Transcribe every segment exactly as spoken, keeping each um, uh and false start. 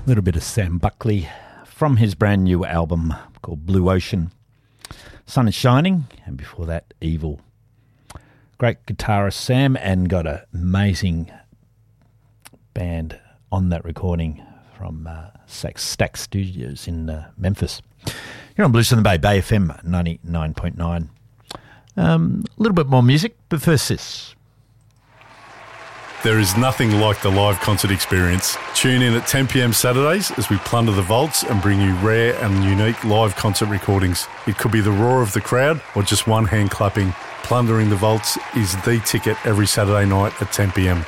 little bit of Sam Buckley from his brand new album called Blue Ocean. Sun is Shining, and before that, Evil. Great guitarist Sam, and got an amazing band on that recording from uh, Stack Studios in uh, Memphis. You're on Blues in the Bay, Bay F M ninety-nine point nine. Um, a little bit more music, but first this. There is nothing like the live concert experience. Tune in at ten p.m. Saturdays as we plunder the vaults and bring you rare and unique live concert recordings. It could be the roar of the crowd or just one hand clapping. Plundering the vaults is the ticket every Saturday night at ten p.m.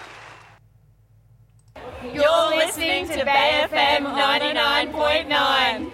You're listening to Bay F M ninety-nine point nine.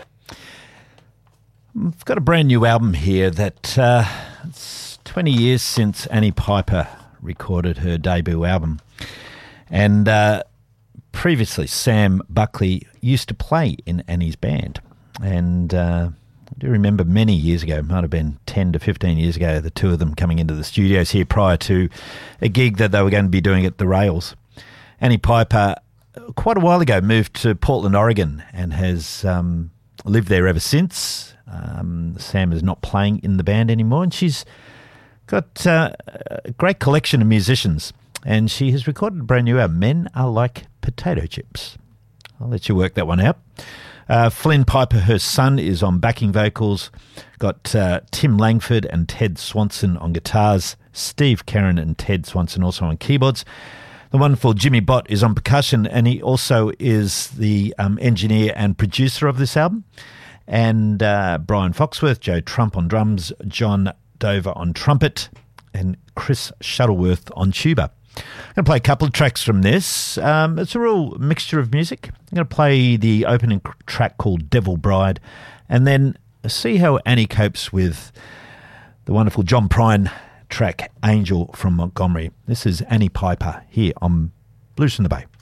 I've got a brand new album here that uh, it's twenty years since Annie Piper recorded her debut album. And uh, previously, Sam Buckley used to play in Annie's band. And uh, I do remember many years ago, it might have been ten to fifteen years ago, the two of them coming into the studios here prior to a gig that they were going to be doing at the Rails. Annie Piper, quite a while ago, moved to Portland, Oregon, and has um, lived there ever since. Um, Sam is not playing in the band anymore, and she's got uh, a great collection of musicians, and she has recorded a brand new album, Men Are Like Potato Chips. I'll let you work that one out. Uh, Flynn Piper, her son, is on backing vocals. Got uh, Tim Langford and Ted Swanson on guitars. Steve Karen and Ted Swanson also on keyboards. The wonderful Jimmy Bott is on percussion, and he also is the um, engineer and producer of this album. And uh, Brian Foxworth, Joe Trump on drums, John Dover on trumpet, and Chris Shuttleworth on tuba. I'm going to play a couple of tracks from this. Um, it's a real mixture of music. I'm going to play the opening track called Devil Bride, and then see how Annie copes with the wonderful John Prine track Angel from Montgomery. This is Annie Piper here on Blues in the Bay.